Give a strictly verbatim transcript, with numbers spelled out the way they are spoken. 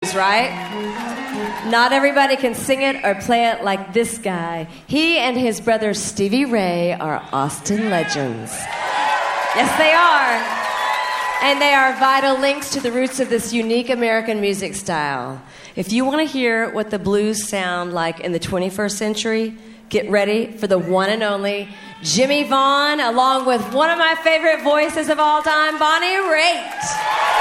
blues, right? Not everybody can sing it or play it like this guy. He and his brother Stevie Ray are Austin legends. Yes, they are. And they are vital links to the roots of this unique American music style. If you want to hear what the blues sound like in the twenty-first century, get ready for the one and only Jimmy Vaughn, along with one of my favorite voices of all time, Bonnie Raitt.